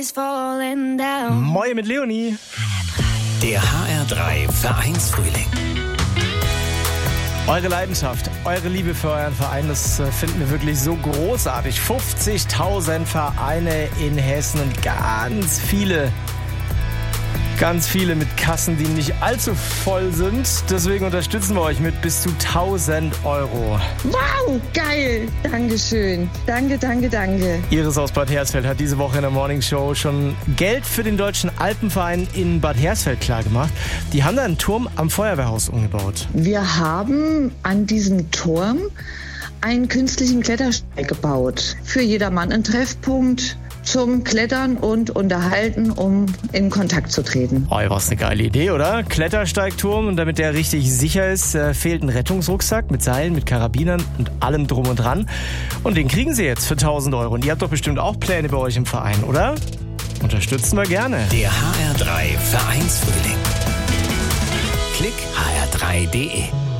Moin mit Leonie. Der HR3 Vereinsfrühling. Eure Leidenschaft, eure Liebe für euren Verein, das finden wir wirklich so großartig. 50.000 Vereine in Hessen und ganz viele mit Kassen, die nicht allzu voll sind. Deswegen unterstützen wir euch mit bis zu 1.000 Euro. Wow, geil. Dankeschön. Danke. Iris aus Bad Hersfeld hat diese Woche in der Morning Show schon Geld für den Deutschen Alpenverein in Bad Hersfeld klargemacht. Die haben da einen Turm am Feuerwehrhaus umgebaut. Wir haben an diesem Turm einen künstlichen Klettersteig gebaut. Für jedermann ein Treffpunkt zum Klettern und Unterhalten, um in Kontakt zu treten. Oh, was eine geile Idee, oder? Klettersteigturm, und damit der richtig sicher ist, fehlt ein Rettungsrucksack mit Seilen, mit Karabinern und allem drum und dran. Und den kriegen sie jetzt für 1.000 Euro. Und ihr habt doch bestimmt auch Pläne bei euch im Verein, oder? Unterstützen wir gerne. Der HR3 Vereinsfrühling. Klick hr3.de